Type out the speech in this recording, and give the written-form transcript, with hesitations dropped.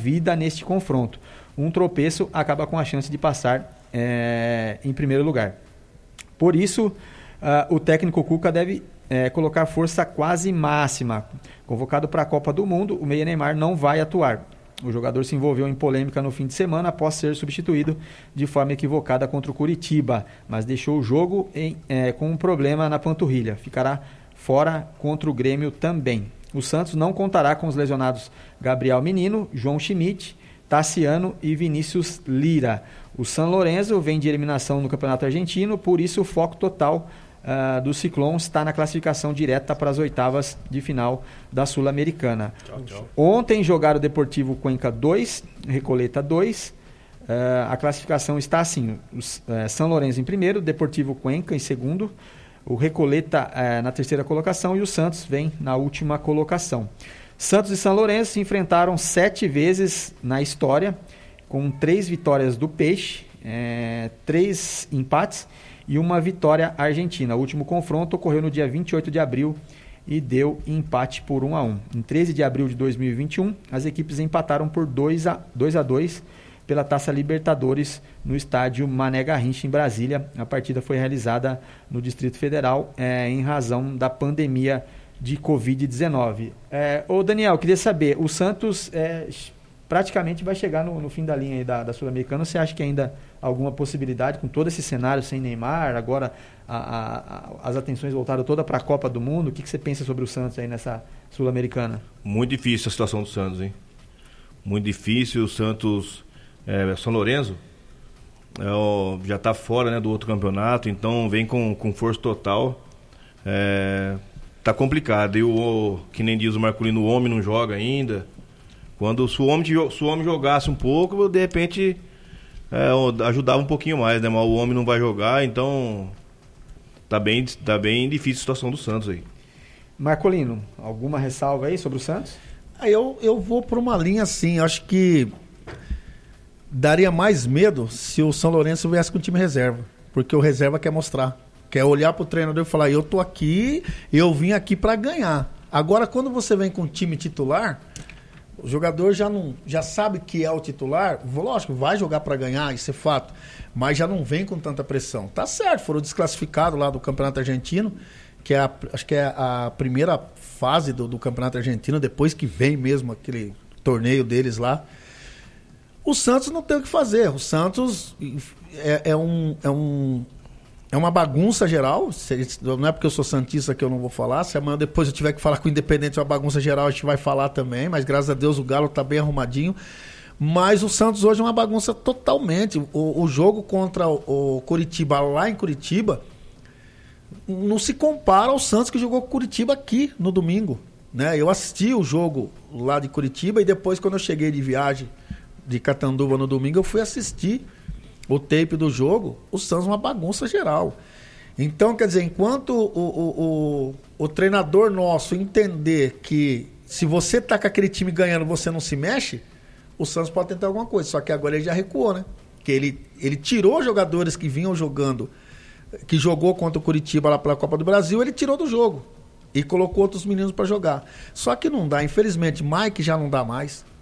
vida neste confronto. Um tropeço acaba com a chance de passar em primeiro lugar. Por isso, o técnico Cuca deve colocar força quase máxima. Convocado para a Copa do Mundo, o meia Neymar não vai atuar. O jogador se envolveu em polêmica no fim de semana após ser substituído de forma equivocada contra o Coritiba, mas deixou o jogo com um problema na panturrilha. Ficará fora contra o Grêmio também. O Santos não contará com os lesionados Gabriel Menino, João Schmidt, Tassiano e Vinícius Lira. O San Lorenzo vem de eliminação no Campeonato Argentino, por isso o foco total do Ciclone está na classificação direta para as oitavas de final da Sul-Americana. Ontem jogaram o Deportivo Cuenca 2, Recoleta 2. A classificação está assim: São Lourenço em primeiro, Deportivo Cuenca em segundo, o Recoleta na terceira colocação e o Santos vem na última colocação. Santos e São Lourenço se enfrentaram 7 vezes na história, com 3 vitórias do Peixe, 3 empates e uma vitória argentina. O último confronto ocorreu no dia 28 de abril e deu empate por 1-1. Em 13 de abril de 2021, as equipes empataram por 2-2 pela Taça Libertadores no estádio Mané Garrincha, em Brasília. A partida foi realizada no Distrito Federal em razão da pandemia de Covid-19. Ô Daniel, queria saber, o Santos praticamente vai chegar no fim da linha aí da Sul-Americana. Você acha que ainda alguma possibilidade, com todo esse cenário sem Neymar, agora as atenções voltaram toda para a Copa do Mundo? O que você pensa sobre o Santos aí nessa Sul-Americana? Muito difícil a situação do Santos, hein? Muito difícil. O Santos, São Lourenço, já está fora, né, do outro campeonato, então vem com força total. Tá complicado. E que nem diz o Marculino, o homem não joga ainda. Se o homem jogasse um pouco, de repente ajudava um pouquinho mais, né? Mas o homem não vai jogar, então tá bem difícil a situação do Santos aí. Marcolino, alguma ressalva aí sobre o Santos? Eu vou por uma linha assim, acho que daria mais medo se o São Lourenço viesse com o time reserva, porque o reserva quer mostrar, quer olhar pro treinador e falar, eu tô aqui, eu vim aqui para ganhar. Agora, quando você vem com o time titular, o jogador já sabe que é o titular, lógico, vai jogar para ganhar, isso é fato, mas já não vem com tanta pressão. Tá certo, foram desclassificados lá do Campeonato Argentino, que acho que é a primeira fase do Campeonato Argentino, depois que vem mesmo aquele torneio deles lá. O Santos não tem o que fazer, o Santos é uma bagunça geral. Não é porque eu sou santista que eu não vou falar. Se amanhã depois eu tiver que falar com o Independente, é uma bagunça geral, a gente vai falar também. Mas graças a Deus o Galo está bem arrumadinho. Mas o Santos hoje é uma bagunça totalmente. O jogo contra o Coritiba lá em Curitiba não se compara ao Santos que jogou com o Curitiba aqui no domingo, né? Eu assisti o jogo lá de Curitiba e depois, quando eu cheguei de viagem de Catanduva no domingo, eu fui assistir o tape do jogo. O Santos é uma bagunça geral. Então, quer dizer, enquanto o treinador nosso entender que se você tá com aquele time ganhando, você não se mexe, o Santos pode tentar alguma coisa. Só que agora ele já recuou, né? Porque ele tirou jogadores que vinham jogando, que jogou contra o Coritiba lá pela Copa do Brasil, ele tirou do jogo e colocou outros meninos para jogar. Só que não dá, infelizmente. Mike já não dá mais.